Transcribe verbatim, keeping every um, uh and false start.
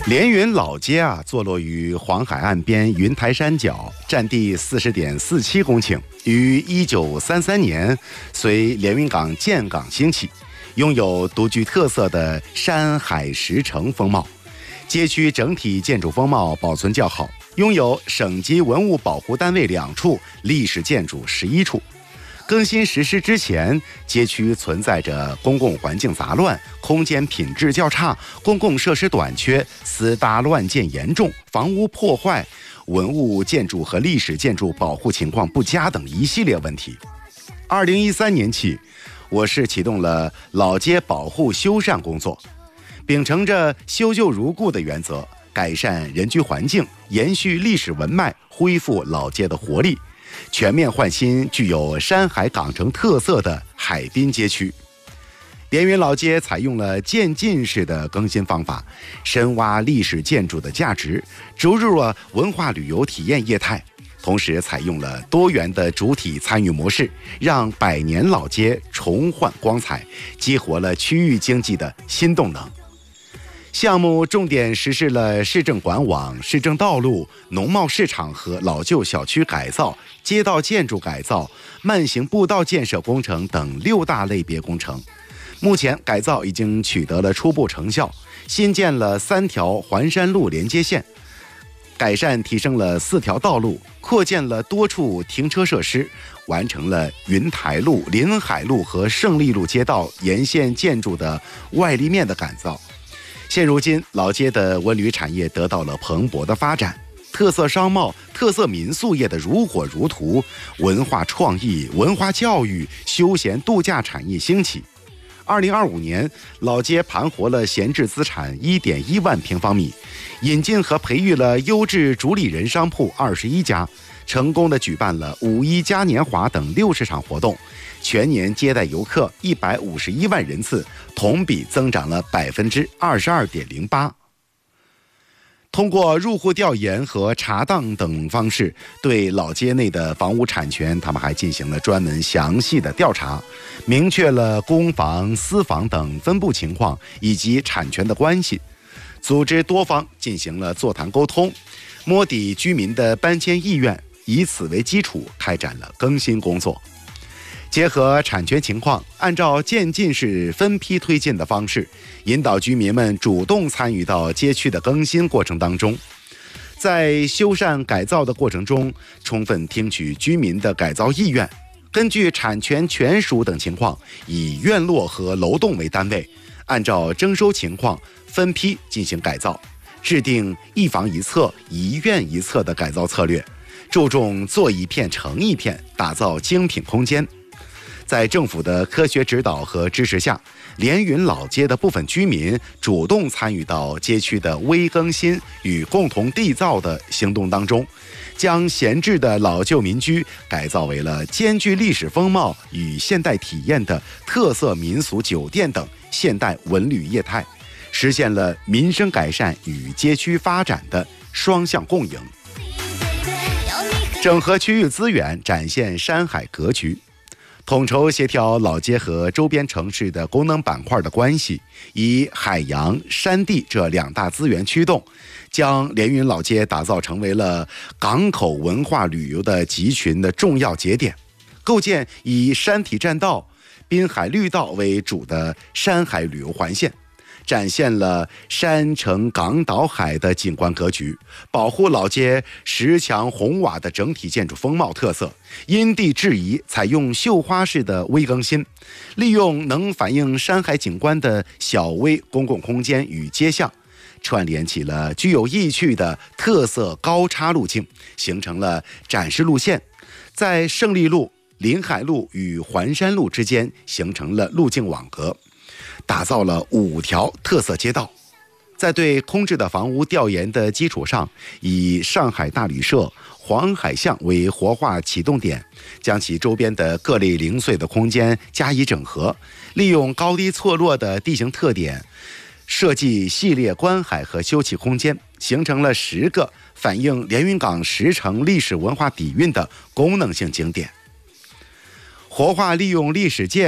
连云老街啊，坐落于黄海岸边云台山脚，占地四十点四七公顷，于一九三三年随连云港建港兴起，拥有独具特色的山海石城风貌。街区整体建筑风貌保存较好，拥有省级文物保护单位两处，历史建筑十一处。更新实施之前，街区存在着公共环境杂乱、空间品质较差、公共设施短缺、私搭乱建严重、房屋破坏、文物建筑和历史建筑保护情况不佳等一系列问题。二零一三年起，我市启动了老街保护修缮工作，秉承着修旧如故的原则，改善人居环境，延续历史文脉，恢复老街的活力，全面换新具有山海港城特色的海滨街区。连云老街采用了渐进式的更新方法，深挖历史建筑的价值，注入了文化旅游体验业态，同时采用了多元的主体参与模式，让百年老街重焕光彩，激活了区域经济的新动能。项目重点实施了市政管网、市政道路、农贸市场和老旧小区改造、街道建筑改造、慢行步道建设工程等六大类别工程。目前改造已经取得了初步成效，新建了三条环山路连接线，改善提升了四条道路，扩建了多处停车设施，完成了云台路、临海路和胜利路街道沿线建筑的外立面的改造。现如今，老街的文旅产业得到了蓬勃的发展，特色商贸、特色民宿业的如火如荼，文化创意、文化教育、休闲度假产业兴起。二零二五年，老街盘活了闲置资产一点一万平方米，引进和培育了优质主理人商铺二十一家，成功的举办了五一嘉年华等六十场活动，全年接待游客一百五十一万人次，同比增长了百分之二十二点零八。通过入户调研和查档等方式，对老街内的房屋产权，他们还进行了专门详细的调查，明确了公房、私房等分布情况以及产权的关系，组织多方进行了座谈沟通，摸底居民的搬迁意愿，以此为基础开展了更新工作。结合产权情况，按照渐进式分批推进的方式，引导居民们主动参与到街区的更新过程当中。在修缮改造的过程中，充分听取居民的改造意愿，根据产权权属等情况，以院落和楼栋为单位，按照征收情况分批进行改造，制定一房一厕、一院一厕的改造策略，注重做一片成一片，打造精品空间。在政府的科学指导和支持下，连云老街的部分居民主动参与到街区的微更新与共同缔造的行动当中，将闲置的老旧民居改造为了兼具历史风貌与现代体验的特色民俗酒店等现代文旅业态，实现了民生改善与街区发展的双向共赢。整合区域资源，展现山海格局。统筹协调老街和周边城市的功能板块的关系，以海洋、山地这两大资源驱动，将连云老街打造成为了港口文化旅游的集群的重要节点，构建以山体栈道、滨海绿道为主的山海旅游环线，展现了山城港岛海的景观格局，保护老街石墙红瓦的整体建筑风貌特色，因地制宜采用绣花式的微更新，利用能反映山海景观的小微公共空间与街巷，串联起了具有意趣的特色高差路径，形成了展示路线，在胜利路、临海路与环山路之间形成了路径网格，打造了五条特色街道。在对空置的房屋调研的基础上，以上海大旅社、黄海巷为活化启动点，将其周边的各类零碎的空间加以整合，利用高低错落的地形特点，设计系列观海和休憩空间，形成了十个反映连云港石城历史文化底蕴的功能性景点。活化利用历史建